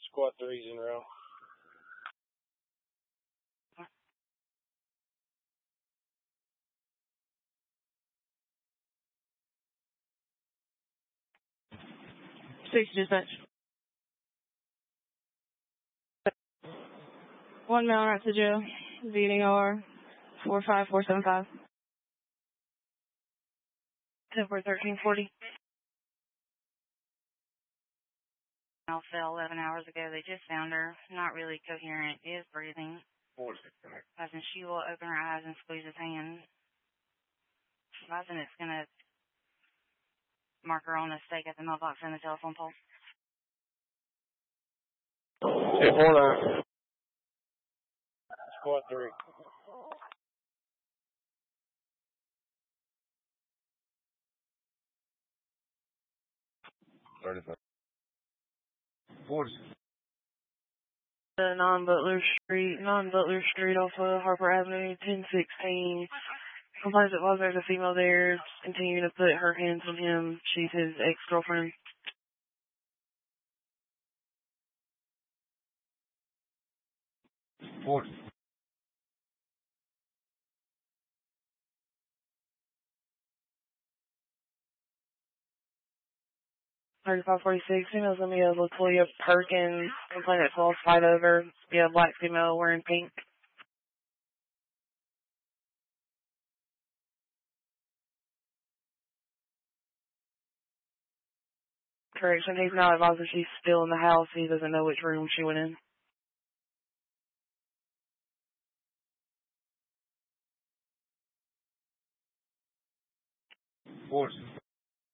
Squad 3's in row. Six dispatch. 1 male right to jail. VDR 45475. 10-1340. Fell 11 hours ago. They just found her. Not really coherent. Is breathing. Advising she will open her eyes and squeeze his hand. Advising it's going to mark her on a stake at the mailbox and the telephone pole. 249. Squad 3. Non-Butler Street off of Harper Avenue, 1016. Complains that while there's a female there, continuing to put her hands on him. She's his ex-girlfriend. Ford. 3546, female's gonna be a Latoya Perkins. Complaint that falls fight over. Yeah, black female wearing pink. Correction, he's not advised that she's still in the house. He doesn't know which room she went in. Ford.